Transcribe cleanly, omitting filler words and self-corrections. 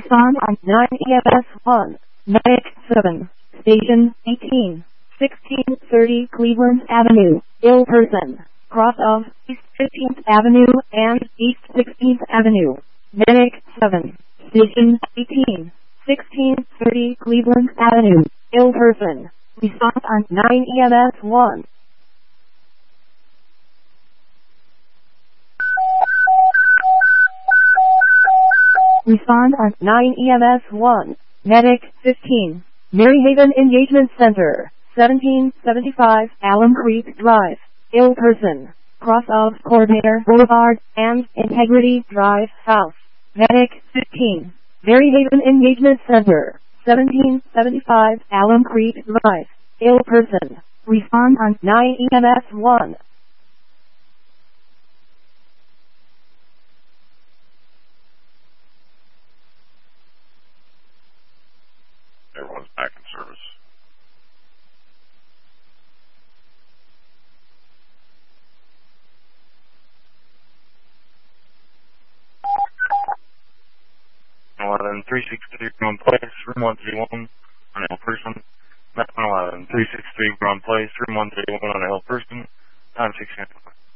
Respond on 9 EMS 1. Medic 7. Station 18. 1630 Cleveland Avenue. Ill person. Cross of East 15th Avenue and East 16th Avenue. Medic 7. Station 18. 1630 Cleveland Avenue. Ill person. Respond on 9 EMS 1. Respond on 9 EMS 1. Medic 15. Maryhaven Engagement Center. 1775 Alum Creek Drive. Ill person. Cross of Coordinator Boulevard and Integrity Drive South. Medic 15. Maryhaven Engagement Center. 1775 Alum Creek Drive. Ill person. Respond on 9 EMS 1. Everyone's back in service. Eleven 363 Brown Place, room 131 on a person. 11 363 Brown Place, room 131 on a person. Time 6